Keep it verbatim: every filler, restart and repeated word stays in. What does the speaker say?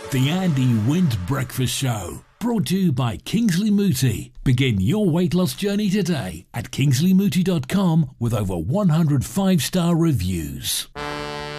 The Andy Wint Breakfast Show, brought to you by Kingsley Mooti. Begin your weight loss journey today at kingsley mooti dot com with over one hundred five-star reviews.